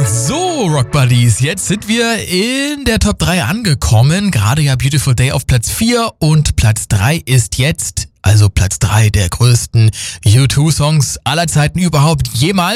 So, Rock Buddies, jetzt sind wir in der Top 3 angekommen. Gerade ja Beautiful Day auf Platz 4 und Platz 3 ist jetzt, also Platz 3 der größten U2-Songs aller Zeiten überhaupt jemals.